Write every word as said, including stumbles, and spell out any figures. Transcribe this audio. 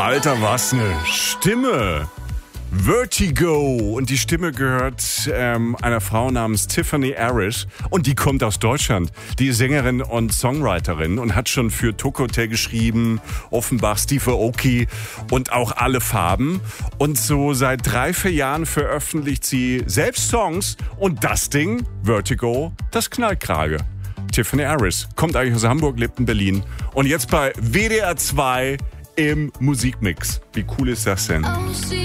Alter, was eine Stimme! Vertigo. Und die Stimme gehört ähm, einer Frau namens Tiffany Arish. Und die kommt aus Deutschland. Die ist Sängerin und Songwriterin und hat schon für Tokote geschrieben, Offenbach, Steve Aoki und auch Alle Farben. Und so seit drei, vier Jahren veröffentlicht sie selbst Songs. Und das Ding, Vertigo, das Knallkrage. Tiffany Arish kommt eigentlich aus Hamburg, lebt in Berlin. Und jetzt bei W D R zwei im Musikmix. Wie cool ist das denn?